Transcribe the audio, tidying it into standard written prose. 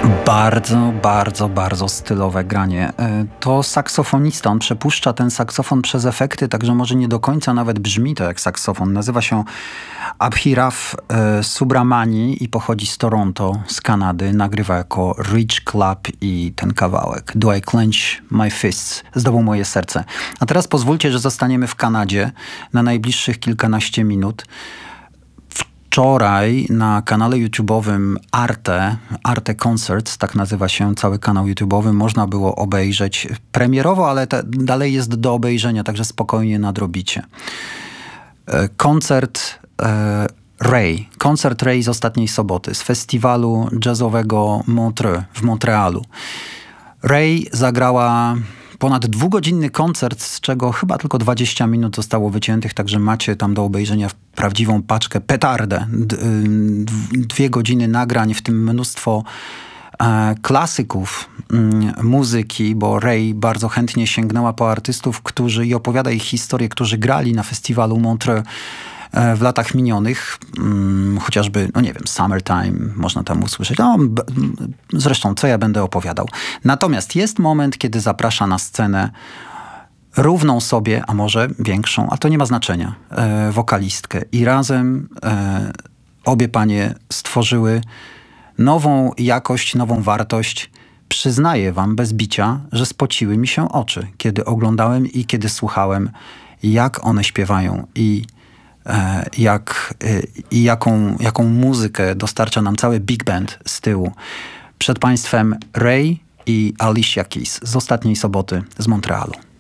Bardzo, bardzo, bardzo stylowe granie. To saksofonista, on przepuszcza ten saksofon przez efekty, także może nie do końca nawet brzmi to jak saksofon. Nazywa się Abhirav Subramani i pochodzi z Toronto, z Kanady. Nagrywa jako Rich Club i ten kawałek Do I Clench My Fists zdobył moje serce. A teraz pozwólcie, że zostaniemy w Kanadzie na najbliższych kilkanaście minut. Wczoraj na kanale YouTube'owym Arte Concerts, tak nazywa się cały kanał YouTube'owy, można było obejrzeć premierowo, ale dalej jest do obejrzenia, także spokojnie nadrobicie. Koncert Ray z ostatniej soboty, z festiwalu jazzowego Montreux w Montrealu. Ray zagrała ponad 2-godzinny koncert, z czego chyba tylko 20 minut zostało wyciętych, także macie tam do obejrzenia prawdziwą paczkę, petardę. 2 godziny nagrań, w tym mnóstwo klasyków muzyki, bo Ray bardzo chętnie sięgnęła po artystów, i opowiada ich historię, którzy grali na festiwalu Montreux w latach minionych, chociażby, no nie wiem, Summertime, można tam usłyszeć. No, zresztą, co ja będę opowiadał. Natomiast jest moment, kiedy zaprasza na scenę równą sobie, a może większą, a to nie ma znaczenia, wokalistkę. I razem obie panie stworzyły nową jakość, nową wartość. Przyznaję wam bez bicia, że spociły mi się oczy, kiedy oglądałem i kiedy słuchałem, jak one śpiewają i jaką muzykę dostarcza nam cały big band z tyłu. Przed państwem Ray i Alicia Keys z ostatniej soboty z Montrealu.